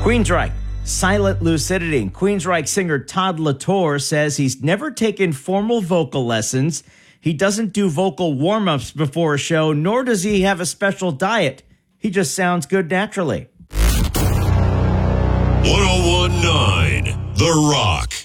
Queensryche, silent lucidity. Queensryche singer Todd Latour says he's never taken formal vocal lessons. He doesn't do vocal warm-ups before a show, nor does he have a special diet. He just sounds good naturally. 1019 The Rock.